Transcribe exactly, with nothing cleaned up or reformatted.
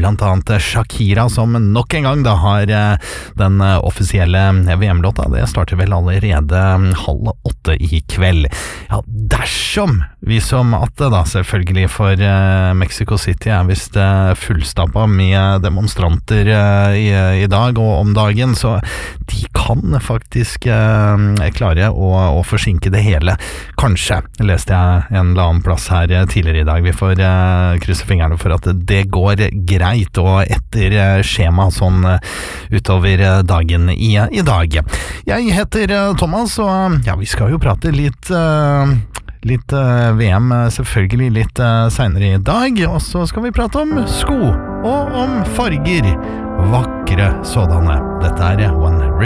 blant annet Shakira, som nok en gang da har den offisielle V M-låta. Det starter vel allerede halv åtte i kveld. Ja, dersom vi som at det da selvfølgelig for Mexico City er vist fullstappa med demonstranter i, i dag og om dagen, så de kan faktisk klare å, å forsinke det hele. Kanskje, leste jeg en eller annen plass her tidligere i dag. Vi får uh, krysse fingrene for at det går greit og etter uh, skjema sånn uh, utover uh, dagen i, i dag. Jeg heter uh, Thomas, og uh, ja, vi skal jo prate litt uh, litt uh, V M selvfølgelig litt uh, senere i dag, og så skal vi prate om sko og om farger. Vakre sådanne. Dette er One